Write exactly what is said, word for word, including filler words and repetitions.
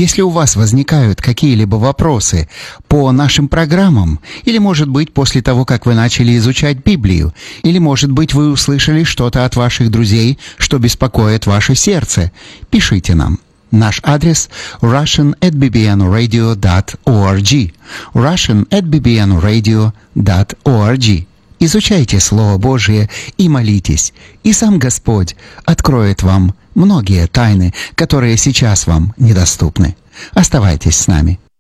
Если у вас возникают какие-либо вопросы по нашим программам, или, может быть, после того, как вы начали изучать Библию, или, может быть, вы услышали что-то от ваших друзей, что беспокоит ваше сердце, пишите нам. Наш адрес russian at b b n radio dot org. russian at b b n radio dot org. Изучайте Слово Божие и молитесь, и сам Господь откроет вам многие тайны, которые сейчас вам недоступны. Оставайтесь с нами.